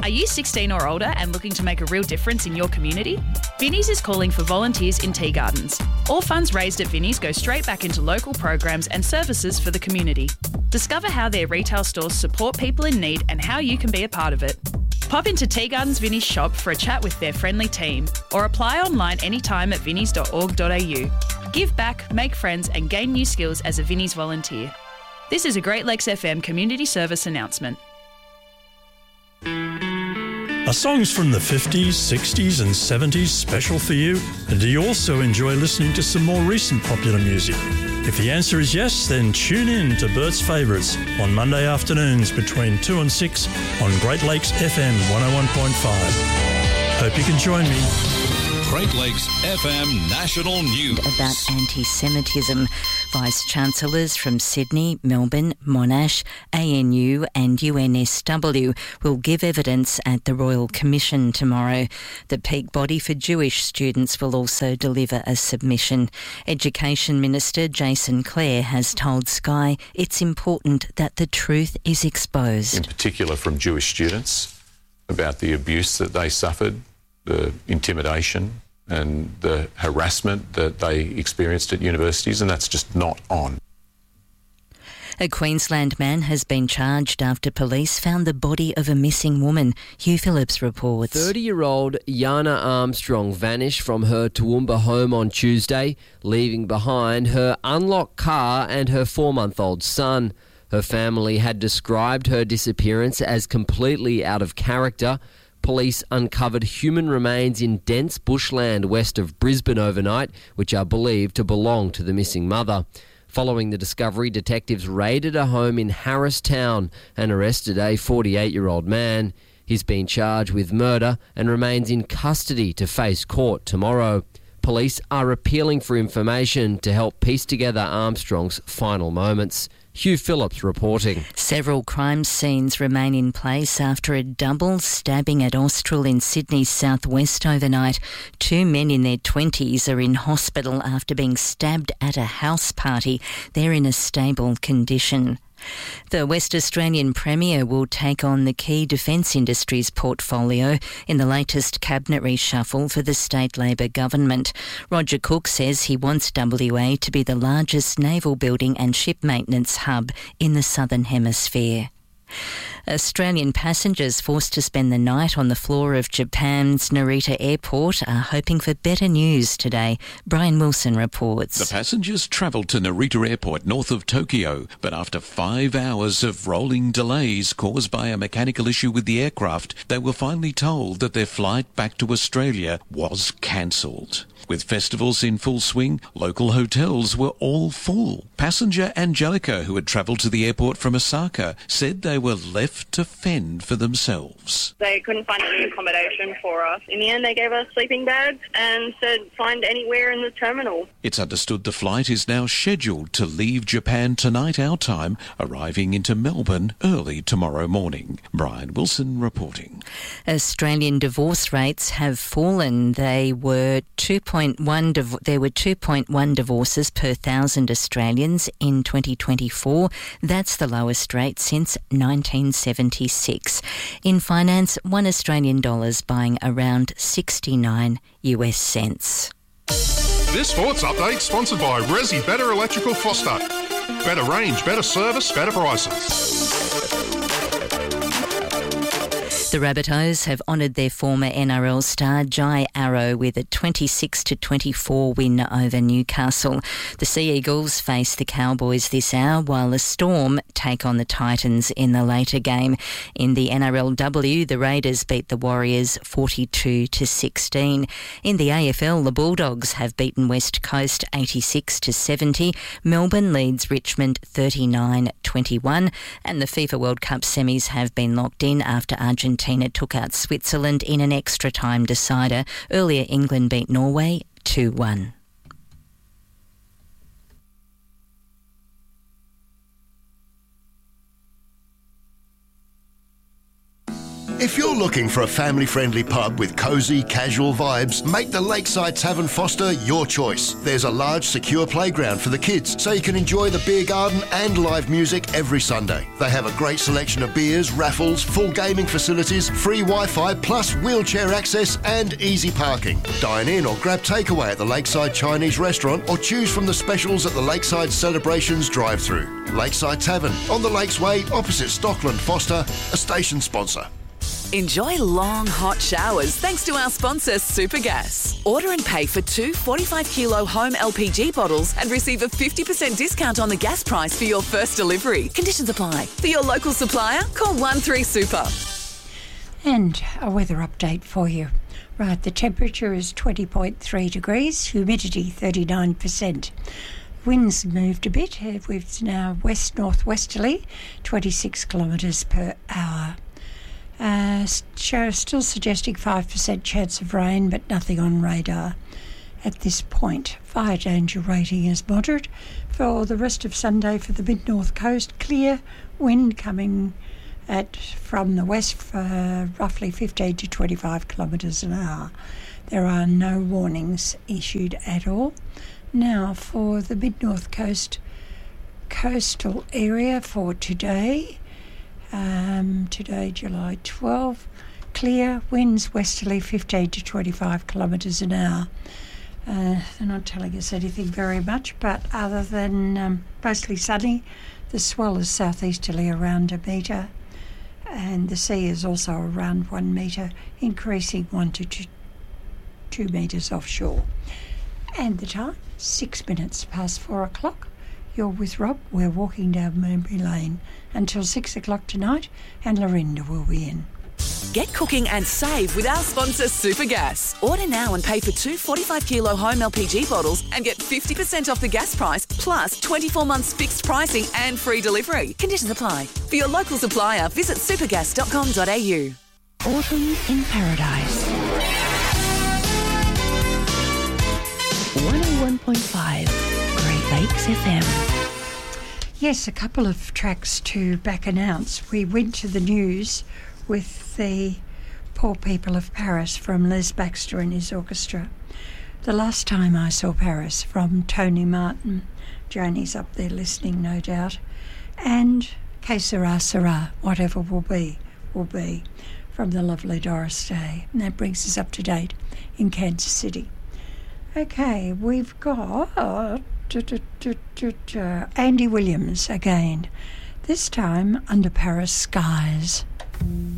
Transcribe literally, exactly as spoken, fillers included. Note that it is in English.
you sixteen or older and looking to make a real difference in your community? Vinnie's is calling for volunteers in tea gardens. All funds raised at Vinnie's go straight back into local programs and services for the community. Discover how their retail stores support people in need and how you can be a part of it. Pop into Tea Gardens Vinnie's shop for a chat with their friendly team, or apply online anytime at vinnies dot org dot a u. Give back, make friends and gain new skills as a Vinnie's volunteer. This is a Great Lakes F M community service announcement. Are songs from the fifties, sixties and seventies special for you? And do you also enjoy listening to some more recent popular music? If the answer is yes, then tune in to Bert's Favourites on Monday afternoons between two and six on Great Lakes F M one oh one point five. Hope you can join me. Great Lakes F M National News. About anti-Semitism. Vice-Chancellors from Sydney, Melbourne, Monash, A N U and U N S W will give evidence at the Royal Commission tomorrow. The peak body for Jewish students will also deliver a submission. Education Minister Jason Clare has told Sky it's important that the truth is exposed. In particular from Jewish students about the abuse that they suffered, the intimidation and the harassment that they experienced at universities, and that's just not on. A Queensland man has been charged after police found the body of a missing woman. Hugh Phillips reports. thirty-year-old Yana Armstrong vanished from her Toowoomba home on Tuesday, leaving behind her unlocked car and her four-month-old son. Her family had described her disappearance as completely out of character. Police uncovered human remains in dense bushland west of Brisbane overnight, which are believed to belong to the missing mother. Following the discovery, detectives raided a home in Harristown and arrested a forty-eight-year-old man. He's been charged with murder and remains in custody to face court tomorrow. Police are appealing for information to help piece together Armstrong's final moments. Hugh Phillips reporting. Several crime scenes remain in place after a double stabbing at Austral in Sydney's southwest overnight. Two men in their twenties are in hospital after being stabbed at a house party. They're in a stable condition. The West Australian Premier will take on the key defence industries portfolio in the latest cabinet reshuffle for the state Labor government. Roger Cook says he wants W A to be the largest naval building and ship maintenance hub in the Southern Hemisphere. Australian passengers forced to spend the night on the floor of Japan's Narita Airport are hoping for better news today. Brian Wilson reports. The passengers travelled to Narita Airport north of Tokyo, but after five hours of rolling delays caused by a mechanical issue with the aircraft, they were finally told that their flight back to Australia was cancelled. With festivals in full swing, local hotels were all full. Passenger Angelica, who had travelled to the airport from Osaka, said they were left to fend for themselves. They couldn't find any accommodation for us. In the end, they gave us sleeping bags and said find anywhere in the terminal. It's understood the flight is now scheduled to leave Japan tonight our time, arriving into Melbourne early tomorrow morning. Brian Wilson reporting. Australian divorce rates have fallen. They were two point one div- there were two point one divorces per thousand Australians in twenty twenty-four. That's the lowest rate since nineteen seventy-six. In finance, one Australian dollar's buying around sixty-nine U S cents. This sports update sponsored by Resi Better Electrical Foster. Better range, better service, better prices. The Rabbitohs have honoured their former N R L star Jai Arrow with a twenty-six to twenty-four win over Newcastle. The Sea Eagles face the Cowboys this hour, while the Storm take on the Titans in the later game. In the N R L W, the Raiders beat the Warriors forty-two to sixteen. In the A F L, the Bulldogs have beaten West Coast eighty-six to seventy. Melbourne leads Richmond thirty-nine twenty-one. And the FIFA World Cup semis have been locked in after Argentina Argentina took out Switzerland in an extra-time decider. Earlier, England beat Norway two one. If you're looking for a family-friendly pub with cosy, casual vibes, make the Lakeside Tavern Foster your choice. There's a large, secure playground for the kids, so you can enjoy the beer garden and live music every Sunday. They have a great selection of beers, raffles, full gaming facilities, free Wi-Fi, plus wheelchair access and easy parking. Dine in or grab takeaway at the Lakeside Chinese restaurant or choose from the specials at the Lakeside Celebrations drive-through. Lakeside Tavern, on the Lakesway, opposite Stockland Foster, a station sponsor. Enjoy long, hot showers thanks to our sponsor, Supergas. Order and pay for two forty-five kilo home L P G bottles and receive a fifty percent discount on the gas price for your first delivery. Conditions apply. For your local supplier, call one three super. And a weather update for you. Right, the temperature is twenty point three degrees, humidity thirty-nine percent. Winds moved a bit. It's now west-northwesterly, twenty-six kilometres per hour. Uh, show still suggesting five percent chance of rain, but nothing on radar at this point. Fire danger rating is moderate. For the rest of Sunday, for the mid-north coast, clear, wind coming at from the west for roughly fifteen to twenty-five kilometres an hour. There are no warnings issued at all. Now, for the mid-north coast coastal area for today, Um, today, July twelfth, clear, winds westerly fifteen to twenty-five kilometres an hour. Uh, they're not telling us anything very much, but other than um, mostly sunny, the swell is southeasterly around a metre, and the sea is also around one metre, increasing one to two, two metres offshore. And the time, six minutes past four o'clock. You're with Rob. We're walking down Memory Lane until six o'clock tonight, and Lorinda will be in. Get cooking and save with our sponsor, Supergas. Order now and pay for two forty-five kilo home L P G bottles and get fifty percent off the gas price, plus twenty-four months fixed pricing and free delivery. Conditions apply. For your local supplier, visit supergas dot com dot a u. Autumn in Paradise. one oh one point five Great Lakes F M. Yes, a couple of tracks to back announce. We went to the news with the Poor People of Paris from Les Baxter and his orchestra. The Last Time I Saw Paris from Tony Martin. Joni's up there listening, no doubt. And Que Sera Sera, Whatever Will Be, Will Be, from the lovely Doris Day. And that brings us up to date in Kansas City. Okay, we've got Andy Williams again, this time Under Paris Skies.